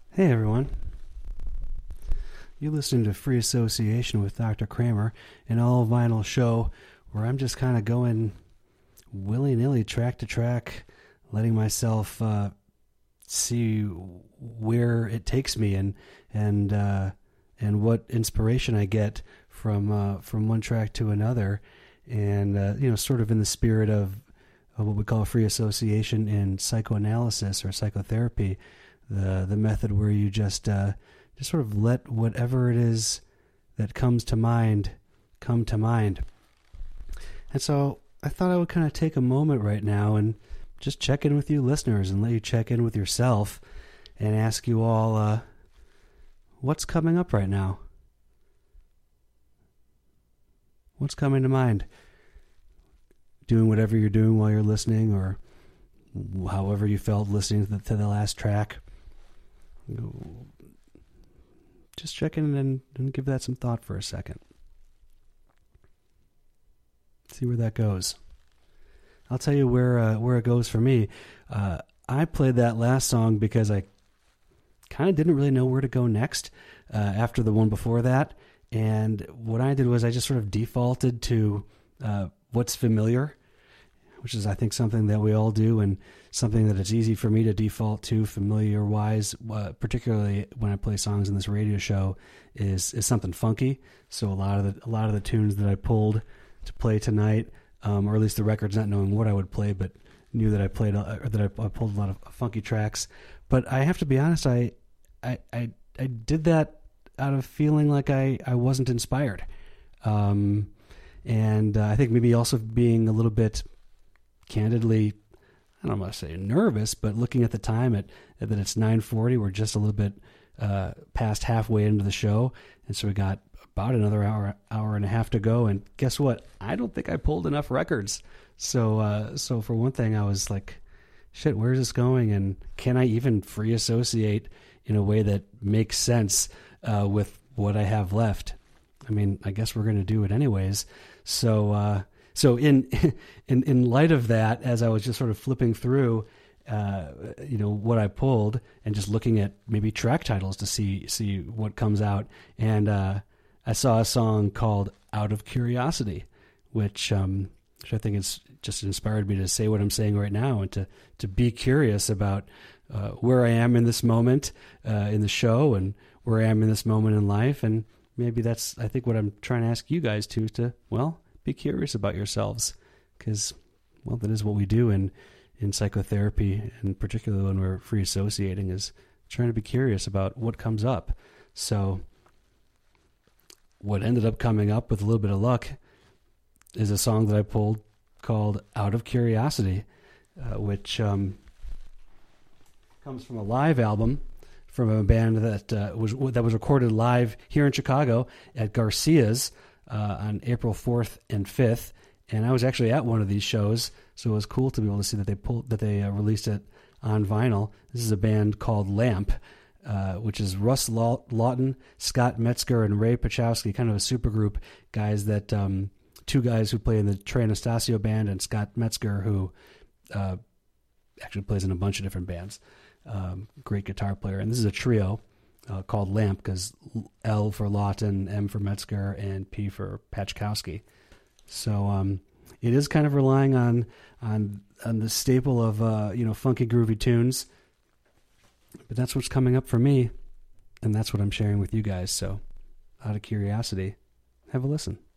Hey everyone, you're listening to Free Association with Dr. Kramer, an all vinyl show where I'm just kind of going willy-nilly track to track, letting myself see where it takes me and what inspiration I get from one track to another, and sort of in the spirit of what we call free association in psychoanalysis or psychotherapy. The method where you just sort of let whatever it is that comes to mind come to mind. And so I thought I would kind of take a moment right now and just check in with you listeners and let you check in with yourself and ask you all what's coming up right now? What's coming to mind? Doing whatever you're doing while you're listening, or however you felt listening to the last track. Just check in and give that some thought for a second. See where that goes. I'll tell you where it goes for me. I played that last song because I kind of didn't really know where to go next after the one before that. And what I did was I just sort of defaulted to what's familiar, which is, I think, something that we all do, and something that it's easy for me to default to familiar-wise, particularly when I play songs in this radio show, is something funky. So a lot of the tunes that I pulled to play tonight, or at least the records, not knowing what I would play, but knew that I played or that I pulled a lot of funky tracks. But I have to be honest, I did that out of feeling like I wasn't inspired, and I think maybe also being a little bit, candidly, I don't want to say nervous, but looking at the time that it's 9:40, we're just a little bit past halfway into the show, and so we got about another hour and a half to go. And guess what? I don't think I pulled enough records. So for one thing, I was like, shit, where's this going? And can I even free associate in a way that makes sense with what I have left? I mean, I guess we're going to do it anyways. So in light of that, as I was just sort of flipping through, what I pulled and just looking at maybe track titles to see what comes out, and I saw a song called "Out of Curiosity," which I think it's just inspired me to say what I'm saying right now and to be curious about where I am in this moment in the show, and where I am in this moment in life, and maybe that's, I think, what I'm trying to ask you guys to be curious about yourselves, because, well, that is what we do in psychotherapy, and particularly when we're free associating, is trying to be curious about what comes up. So what ended up coming up, with a little bit of luck, is a song that I pulled called "Out of Curiosity," which comes from a live album from a band that was recorded live here in Chicago at Garcia's on April 4th and 5th, and I was actually at one of these shows, so it was cool to be able to see that they released it on vinyl. This is a band called Lamp, which is Russ Lawton, Scott Metzger, and Ray Pachowski, kind of a supergroup guys that two guys who play in the Trey Anastasio band, and Scott Metzger, who actually plays in a bunch of different bands. Great guitar player, and this is a trio called Lamp, because L for Lawton, M for Metzger, and P for Pachkowski. So it is kind of relying on the staple of funky groovy tunes, but that's what's coming up for me, and that's what I'm sharing with you guys. So, out of curiosity, have a listen.